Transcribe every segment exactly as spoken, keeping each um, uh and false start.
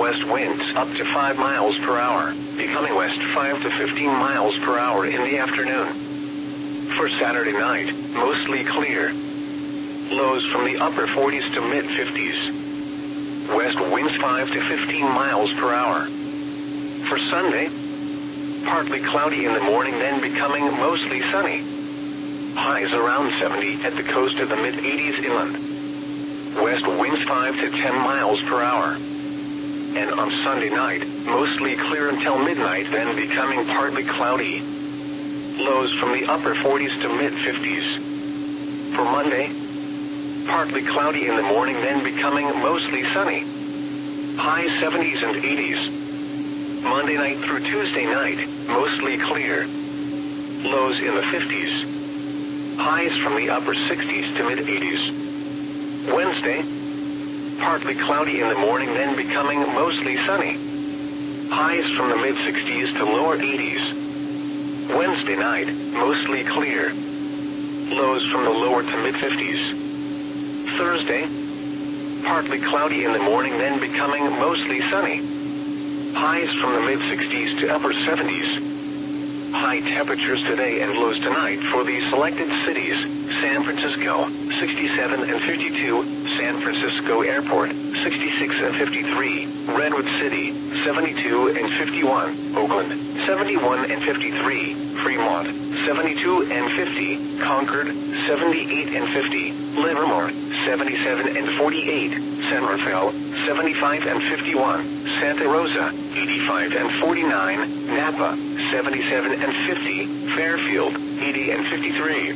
southwest winds up to five miles per hour, becoming west five to fifteen miles per hour in the afternoon. For Saturday night, mostly clear. Lows from the upper forties to mid fifties. West winds five to fifteen miles per hour. For Sunday, partly cloudy in the morning, then becoming mostly sunny. Highs around seventy at the coast of the mid eighties inland. West winds five to ten miles per hour. And on Sunday night, mostly clear until midnight, then becoming partly cloudy. Lows from the upper forties to mid fifties. For Monday, partly cloudy in the morning, then becoming mostly sunny. High seventies and eighties. Monday night through Tuesday night, mostly clear. Lows in the fifties. Highs from the upper sixties to mid eighties. Wednesday, partly cloudy in the morning, then becoming mostly sunny. Highs from the mid sixties to lower eighties. Wednesday night, mostly clear. Lows from the lower to mid fifties. Thursday, partly cloudy in the morning, then becoming mostly sunny. Highs from the mid sixties to upper seventies. High temperatures today and lows tonight for the selected cities: San Francisco, sixty-seven and fifty-two, San Francisco Airport, sixty-six and fifty-three, Redwood City, seventy-two and fifty-one, Oakland, seventy-one and fifty-three, Fremont, seventy-two and fifty, Concord, seventy-eight and fifty, Livermore, seventy-seven and forty-eight, San Rafael, seventy-five and fifty-one, Santa Rosa, eighty-five and forty-nine, Napa, seventy-seven and fifty, Fairfield, eighty and fifty-three.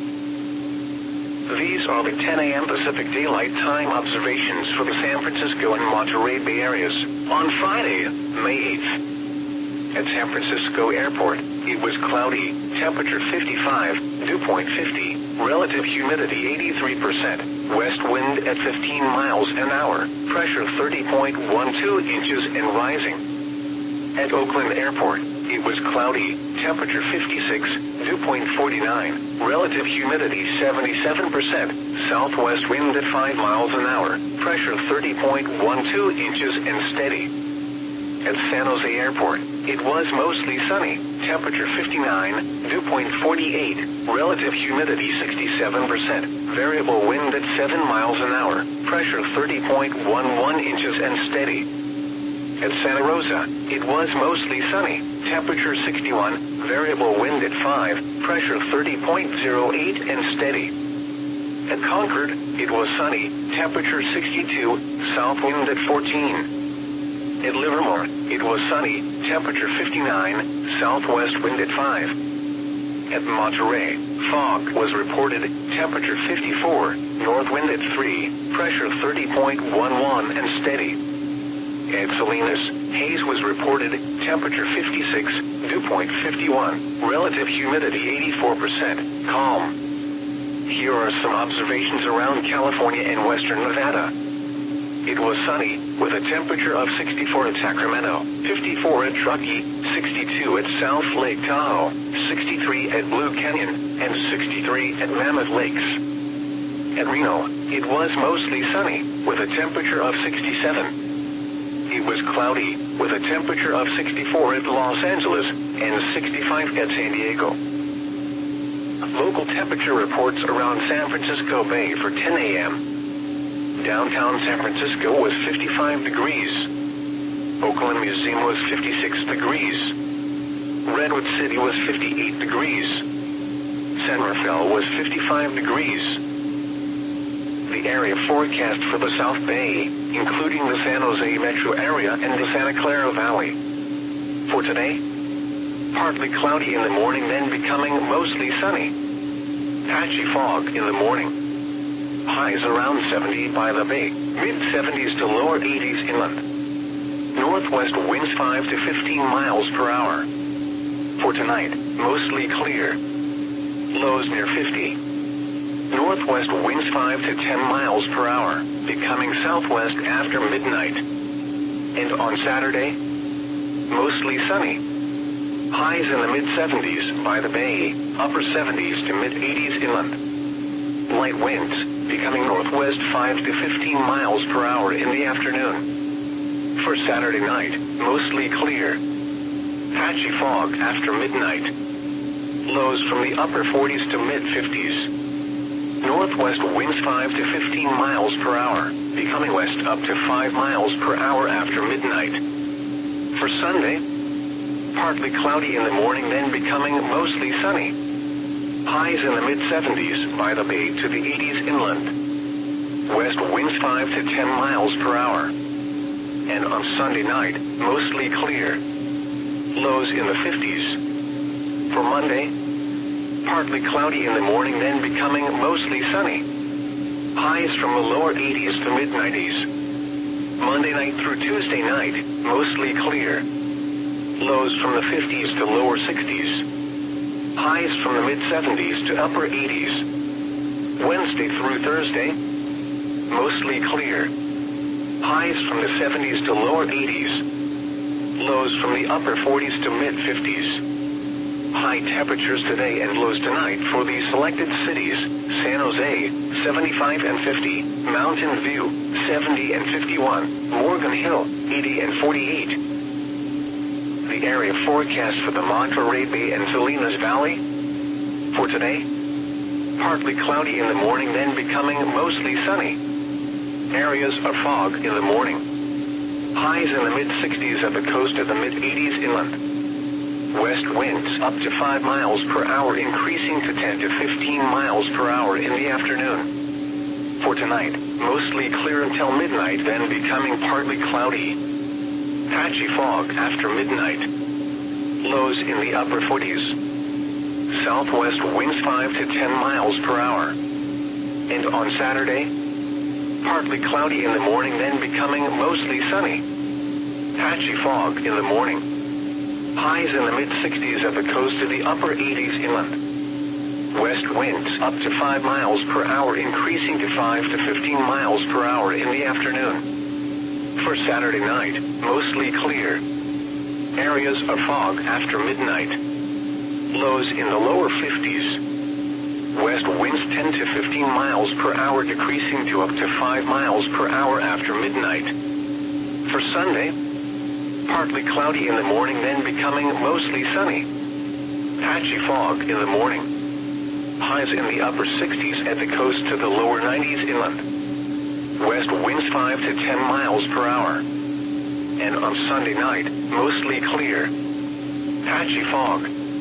These are the ten a m Pacific Daylight Time observations for the San Francisco and Monterey Bay areas on Friday, May eighth. At San Francisco Airport, it was cloudy, temperature fifty-five, dew point fifty, relative humidity eighty-three percent, west wind at fifteen miles an hour, pressure thirty point one two inches and rising. At Oakland Airport, it was cloudy, temperature fifty-six, dew point forty-nine, relative humidity seventy-seven percent, southwest wind at five miles an hour, pressure thirty point one two inches and steady. At San Jose Airport, it was mostly sunny, temperature fifty-nine, dew point forty-eight, relative humidity sixty-seven percent, variable wind at seven miles an hour, pressure thirty point one one inches and steady. At Santa Rosa, it was mostly sunny, temperature sixty-one, variable wind at five, pressure thirty point zero eight and steady. At Concord, it was sunny, temperature sixty-two, south wind at fourteen. At Livermore, it was sunny, temperature fifty-nine, southwest wind at five. At Monterey, fog was reported, temperature fifty-four, north wind at three, pressure thirty point one one and steady. At Salinas, haze was reported, temperature fifty-six, dew point fifty-one, relative humidity eighty-four percent, calm. Here are some observations around California and western Nevada. It was sunny, with a temperature of sixty-four at Sacramento, fifty-four at Truckee, sixty-two at South Lake Tahoe, sixty-three at Blue Canyon, and sixty-three at Mammoth Lakes. At Reno, it was mostly sunny, with a temperature of sixty-seven. It was cloudy, with a temperature of sixty-four at Los Angeles, and sixty-five at San Diego. Local temperature reports around San Francisco Bay for ten a m Downtown San Francisco was fifty-five degrees. Oakland Museum was fifty-six degrees. Redwood City was fifty-eight degrees. San Rafael was fifty-five degrees. The area forecast for the South Bay, including the San Jose metro area and the Santa Clara Valley. For today, partly cloudy in the morning, then becoming mostly sunny. Patchy fog in the morning. Highs around seventy by the bay, mid seventies to lower eighties inland. Northwest winds five to fifteen miles per hour. For tonight, mostly clear. Lows near fifty. Northwest winds five to ten miles per hour, becoming southwest after midnight. And on Saturday, mostly sunny. Highs in the mid seventies by the bay, upper seventies to mid eighties inland. Light winds, becoming northwest five to fifteen miles per hour in the afternoon. For Saturday night, mostly clear. Patchy fog after midnight. Lows from the upper forties to mid fifties. Northwest winds five to fifteen miles per hour, becoming west up to five miles per hour after midnight. For Sunday, partly cloudy in the morning, then becoming mostly sunny. Highs in the mid seventies by the bay to the eighties inland. West winds five to ten miles per hour. And on Sunday night, mostly clear. Lows in the fifties. For Monday, partly cloudy in the morning, then becoming mostly sunny. Highs from the lower eighties to mid nineties. Monday night through Tuesday night, mostly clear. Lows from the fifties to lower sixties. Highs from the mid seventies to upper eighties. Wednesday through Thursday, mostly clear. Highs from the seventies to lower eighties. Lows from the upper forties to mid fifties. High temperatures today and lows tonight for the selected cities: San Jose, seventy-five and fifty, Mountain View, seventy and fifty-one, Morgan Hill, eighty and forty-eight. The area forecast for the Monterey Bay and Salinas Valley. For today, partly cloudy in the morning, then becoming mostly sunny. Areas of fog in the morning. Highs in the mid sixties at the coast of the mid eighties inland. West winds up to five miles per hour, increasing to ten to fifteen miles per hour in the afternoon. For tonight, mostly clear until midnight, then becoming partly cloudy. Patchy fog after midnight. Lows in the upper forties. Southwest winds five to ten miles per hour. And on Saturday, partly cloudy in the morning, then becoming mostly sunny. Patchy fog in the morning. Highs in the mid sixties at the coast to the upper eighties inland. West winds up to five miles per hour, increasing to five to fifteen miles per hour in the afternoon. For Saturday night, mostly clear. Areas of fog after midnight. Lows in the lower fifties. West winds ten to fifteen miles per hour, decreasing to up to five miles per hour after midnight. For Sunday, partly cloudy in the morning, then becoming mostly sunny. Patchy fog in the morning. Highs in the upper sixties at the coast to the lower nineties inland. West winds five to ten miles per hour. And on Sunday night, mostly clear. Patchy fog.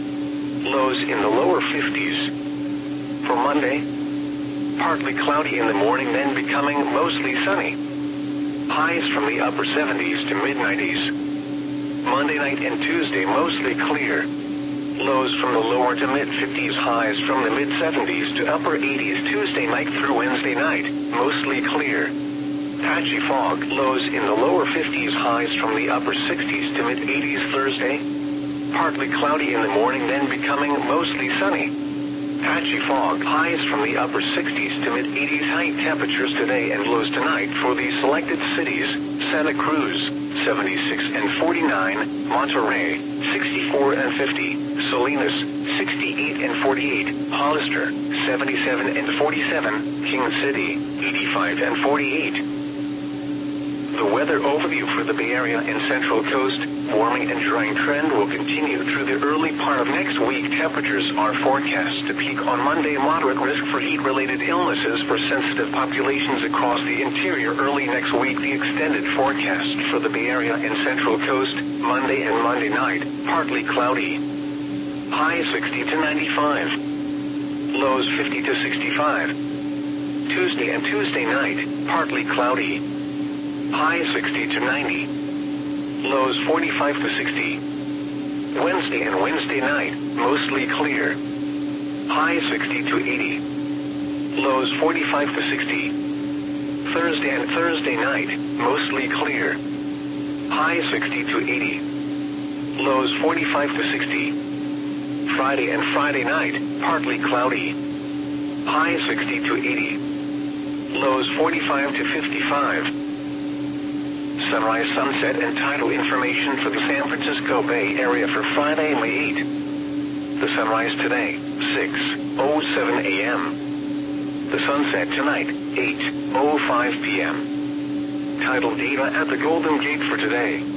Lows in the lower fifties. For Monday, partly cloudy in the morning, then becoming mostly sunny. Highs from the upper seventies to mid nineties. Monday night and Tuesday, mostly clear. Lows from the lower to mid fifties, highs from the mid seventies to upper eighties Tuesday night through Wednesday night, mostly clear. Patchy fog, lows in the lower fifties, highs from the upper sixties to mid eighties Thursday. Partly cloudy in the morning, then becoming mostly sunny. Patchy fog, highs from the upper sixties to mid eighties. High temperatures today and lows tonight for the selected cities: Santa Cruz, seventy-six and forty-nine, Monterey, sixty-four and fifty, Salinas, sixty-eight and forty-eight, Hollister, seventy-seven and forty-seven, King City, eighty-five and forty-eight. The weather overview for the Bay Area and Central Coast. Warming and drying trend will continue through the early part of next week. Temperatures are forecast to peak on Monday. Moderate risk for heat-related illnesses for sensitive populations across the interior early next week. The extended forecast for the Bay Area and Central Coast. Monday and Monday night, partly cloudy. High sixty to ninety-five. Lows fifty to sixty-five. Tuesday and Tuesday night, partly cloudy. High sixty to ninety. Lows forty-five to sixty. Wednesday and Wednesday night, mostly clear. High sixty to eighty. Lows forty-five to sixty. Thursday and Thursday night, mostly clear. High sixty to eighty. Lows forty-five to sixty. Friday and Friday night, partly cloudy. High sixty to eighty. Lows forty-five to fifty-five. Sunrise, sunset, and tidal information for the San Francisco Bay Area for Friday, May eighth. The sunrise today, six oh seven a m The sunset tonight, eight oh five p m Tidal data at the Golden Gate for today.